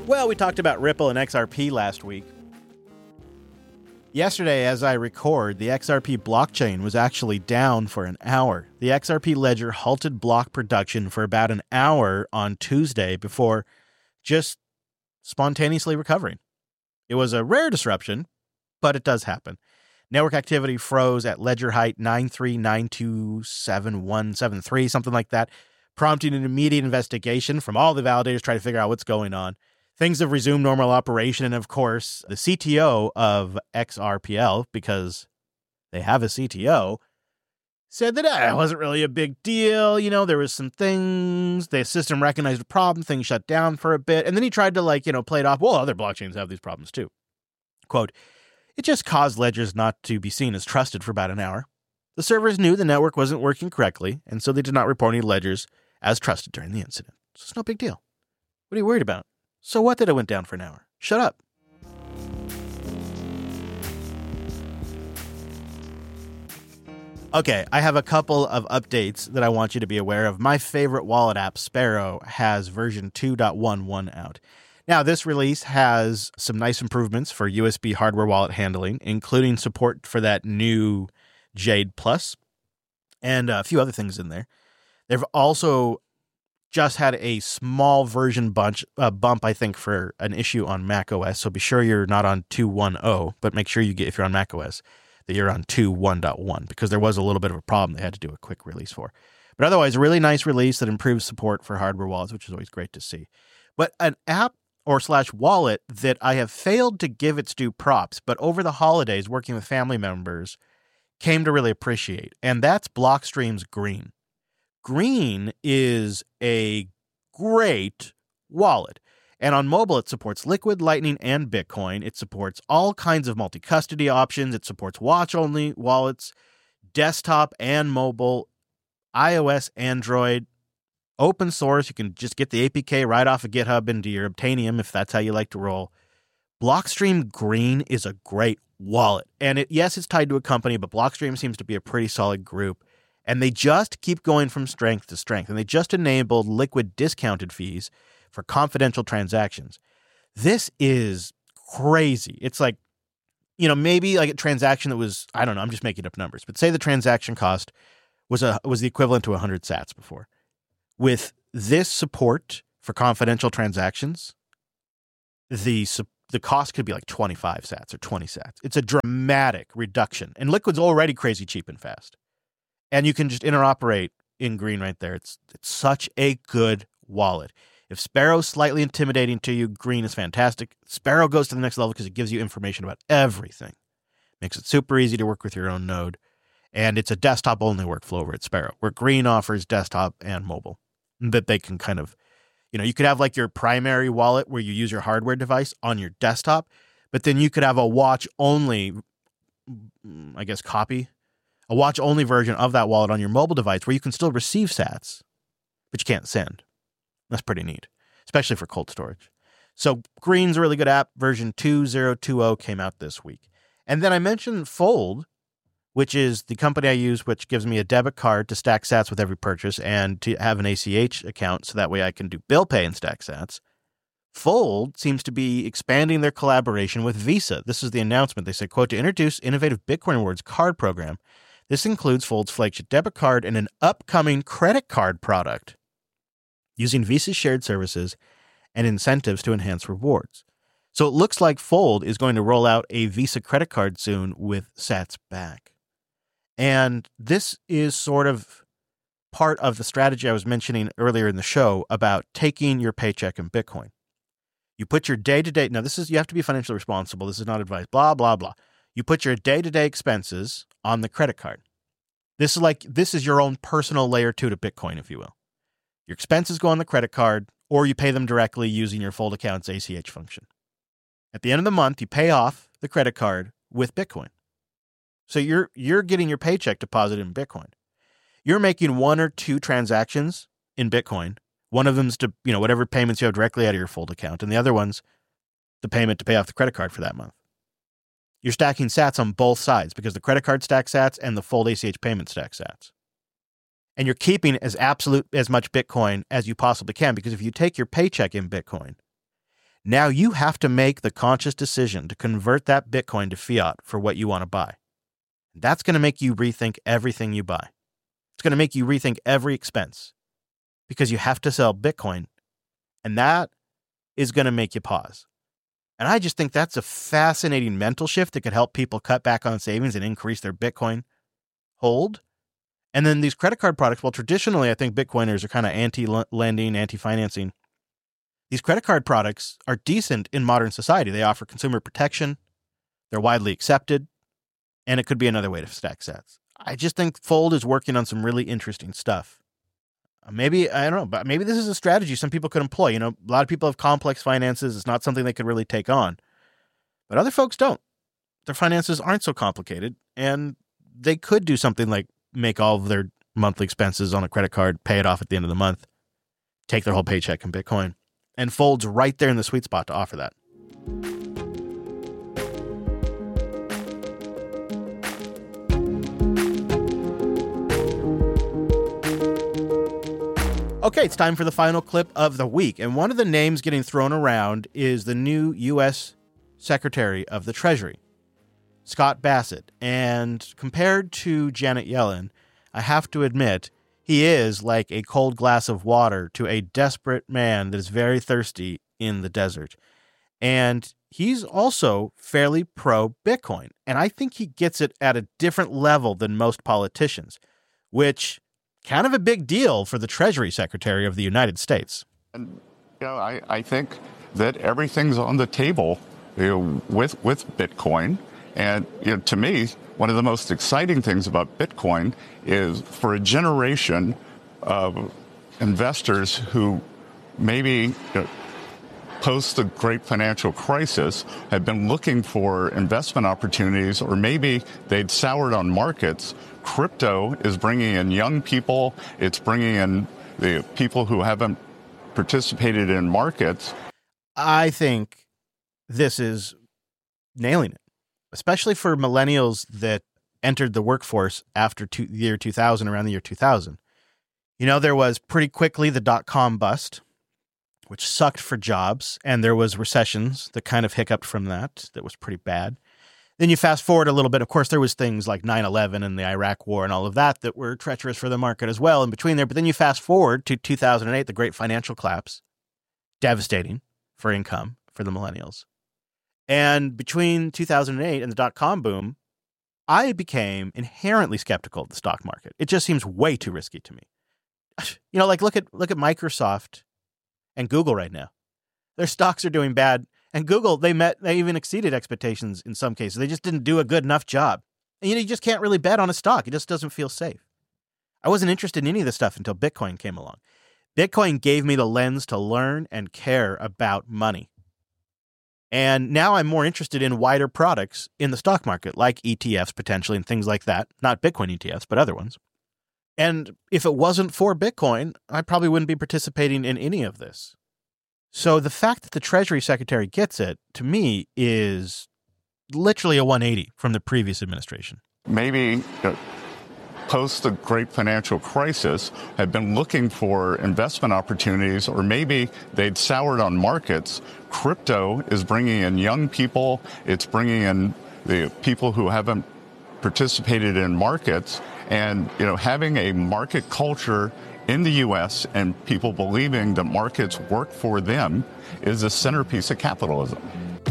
Well, we talked about Ripple and XRP last week. Yesterday, as I record, the XRP blockchain was actually down for an hour. The XRP ledger halted block production for about an hour on Tuesday before just spontaneously recovering. It was a rare disruption, but it does happen. Network activity froze at ledger height 939277173, something like that, prompting an immediate investigation from all the validators trying to figure out what's going on. Things have resumed normal operation, and of course, the CTO of XRPL, because they have a CTO, said that it wasn't really a big deal. You know, there was some things, the system recognized a problem, things shut down for a bit, and then he tried to, play it off, well, other blockchains have these problems too. Quote, it just caused ledgers not to be seen as trusted for about an hour. The servers knew the network wasn't working correctly, and so they did not report any ledgers as trusted during the incident. So it's no big deal. What are you worried about? So what that it went down for an hour? Shut up. Okay, I have a couple of updates that I want you to be aware of. My favorite wallet app, Sparrow, has version 2.11 out. Now, this release has some nice improvements for USB hardware wallet handling, including support for that new Jade Plus and a few other things in there. They've also just had a small version bump, I think, for an issue on macOS. So be sure you're not on 2.10, but make sure if you're on macOS, that you're on 2.1.1, because there was a little bit of a problem they had to do a quick release for. But otherwise, a really nice release that improves support for hardware wallets, which is always great to see. But an app or / wallet that I have failed to give its due props, but over the holidays, working with family members, came to really appreciate, and that's Blockstream's Green. Green is a great wallet. And on mobile, it supports Liquid, Lightning, and Bitcoin. It supports all kinds of multi-custody options. It supports watch-only wallets, desktop and mobile, iOS, Android, open source. You can just get the APK right off of GitHub into your Obtainium if that's how you like to roll. Blockstream Green is a great wallet. And it's tied to a company, but Blockstream seems to be a pretty solid group. And they just keep going from strength to strength. And they just enabled Liquid discounted fees for confidential transactions. This is crazy. It's like, maybe like a transaction that was, I don't know, I'm just making up numbers, but say the transaction cost was the equivalent to 100 sats before. With this support for confidential transactions, the cost could be like 25 sats or 20 sats. It's a dramatic reduction. And Liquid's already crazy cheap and fast. And you can just interoperate in Green right there. It's such a good wallet. If Sparrow's slightly intimidating to you, Green is fantastic. Sparrow goes to the next level because it gives you information about everything. Makes it super easy to work with your own node. And it's a desktop-only workflow over at Sparrow, where Green offers desktop and mobile. That they can kind of, you could have like your primary wallet where you use your hardware device on your desktop, but then you could have a watch-only, copy. A watch-only version of that wallet on your mobile device where you can still receive sats, but you can't send. That's pretty neat, especially for cold storage. So Green's a really good app. Version 2.020 came out this week. And then I mentioned Fold, which is the company I use, which gives me a debit card to stack sats with every purchase and to have an ACH account so that way I can do bill pay and stack sats. Fold seems to be expanding their collaboration with Visa. This is the announcement. They said, quote, to introduce innovative Bitcoin Rewards card program. This includes Fold's flagship debit card and an upcoming credit card product using Visa's shared services and incentives to enhance rewards. So it looks like Fold is going to roll out a Visa credit card soon with sats back. And this is sort of part of the strategy I was mentioning earlier in the show about taking your paycheck in Bitcoin. You put your day-to-day, now you have to be financially responsible. This is not advice, blah, blah, blah. You put your day-to-day expenses on the credit card. This is your own personal layer 2 to Bitcoin, if you will. Your expenses go on the credit card, or you pay them directly using your Fold account's ACH function. At the end of the month, you pay off the credit card with Bitcoin. So you're getting your paycheck deposited in Bitcoin. You're making one or two transactions in Bitcoin. One of them's to, whatever payments you have directly out of your Fold account, and the other one's the payment to pay off the credit card for that month. You're stacking sats on both sides because the credit card stacks sats and the Fold ACH payment stacks sats. And you're keeping as much Bitcoin as you possibly can, because if you take your paycheck in Bitcoin, Now you have to make the conscious decision to convert that Bitcoin to fiat for what you want to buy. That's going to make you rethink everything you buy. It's going to make you rethink every expense because you have to sell Bitcoin, and that is going to make you pause. And I just think that's a fascinating mental shift that could help people cut back on savings and increase their Bitcoin hold. And then these credit card products, well, traditionally, I think Bitcoiners are kind of anti-lending, anti-financing. These credit card products are decent in modern society. They offer consumer protection. They're widely accepted. And it could be another way to stack sats. I just think Fold is working on some really interesting stuff. Maybe, I don't know, but maybe this is a strategy some people could employ. You know, a lot of people have complex finances. It's not something they could really take on. But other folks don't. Their finances aren't so complicated. And they could do something like make all of their monthly expenses on a credit card, pay it off at the end of the month, take their whole paycheck in Bitcoin. And Fold's right there in the sweet spot to offer that. Okay, it's time for the final clip of the week. And one of the names getting thrown around is the new U.S. Secretary of the Treasury, Scott Bassett. And compared to Janet Yellen, I have to admit, he is like a cold glass of water to a desperate man that is very thirsty in the desert. And he's also fairly pro-Bitcoin. And I think he gets it at a different level than most politicians, which kind of a big deal for the Treasury Secretary of the United States. And, I think that everything's on the table with Bitcoin. And to me, one of the most exciting things about Bitcoin is for a generation of investors who maybe post the great financial crisis had been looking for investment opportunities, or maybe they'd soured on markets. Crypto is bringing in young people. It's bringing in the people who haven't participated in markets. I think this is nailing it, especially for millennials that entered the workforce after the year 2000, around the year 2000. You know, there was pretty quickly the dot-com bust, which sucked for jobs, and there was recessions that kind of hiccuped from that was pretty bad. Then you fast forward a little bit. Of course, there was things like 9/11 and the Iraq War and all of that were treacherous for the market as well in between there. But then you fast forward to 2008, the great financial collapse, devastating for income for the millennials. And between 2008 and the dot-com boom, I became inherently skeptical of the stock market. It just seems way too risky to me. You know, like look at Microsoft and Google right now. Their stocks are doing bad. And Google, they even exceeded expectations in some cases. They just didn't do a good enough job. And you just can't really bet on a stock. It just doesn't feel safe. I wasn't interested in any of this stuff until Bitcoin came along. Bitcoin gave me the lens to learn and care about money. And now I'm more interested in wider products in the stock market, like ETFs potentially and things like that. Not Bitcoin ETFs, but other ones. And if it wasn't for Bitcoin, I probably wouldn't be participating in any of this. So the fact that the Treasury Secretary gets it, to me, is literally a 180 from the previous administration. Maybe post the great financial crisis had been looking for investment opportunities, or maybe they'd soured on markets. Crypto is bringing in young people. It's bringing in the people who haven't participated in markets. And, having a market culture in the U.S. and people believing that markets work for them is a centerpiece of capitalism.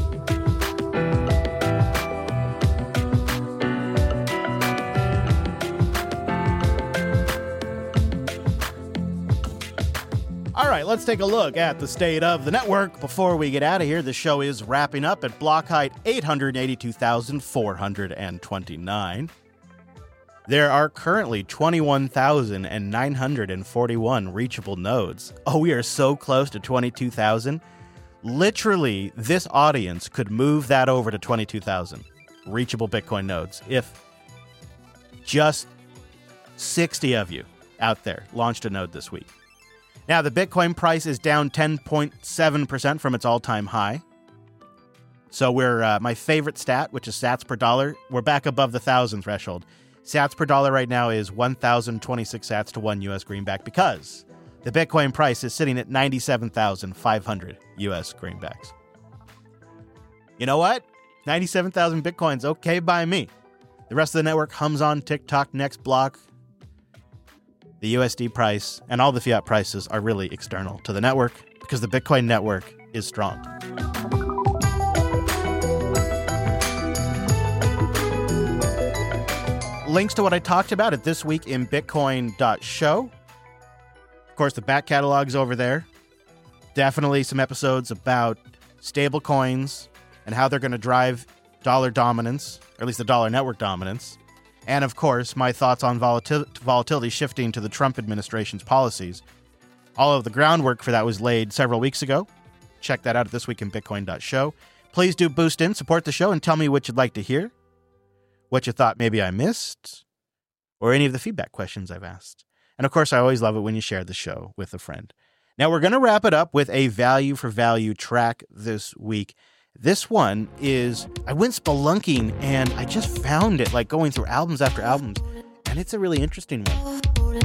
All right, let's take a look at the state of the network before we get out of here. The show is wrapping up at block height 882,429. There are currently 21,941 reachable nodes. Oh, we are so close to 22,000. Literally, this audience could move that over to 22,000 reachable Bitcoin nodes if just 60 of you out there launched a node this week. Now, the Bitcoin price is down 10.7% from its all-time high. So we're, my favorite stat, which is sats per dollar, we're back above the 1,000 threshold. Sats per dollar right now is 1,026 sats to one U.S. greenback because the Bitcoin price is sitting at 97,500 U.S. greenbacks. You know what? 97,000 Bitcoin's okay by me. The rest of the network hums on TikTok, next block. The USD price and all the fiat prices are really external to the network because the Bitcoin network is strong. Links to what I talked about at This Week in Bitcoin.show. Of course, the back catalog's over there. Definitely some episodes about stable coins and how they're going to drive dollar dominance, or at least the dollar network dominance. And, of course, my thoughts on volatility shifting to the Trump administration's policies. All of the groundwork for that was laid several weeks ago. Check that out at thisweekinbitcoin.show. Please do boost in, support the show, and tell me what you'd like to hear, what you thought maybe I missed, or any of the feedback questions I've asked. And, of course, I always love it when you share the show with a friend. Now, we're going to wrap it up with a value for value track this week. This one is, I went spelunking and I just found it, like going through albums after albums, and it's a really interesting one.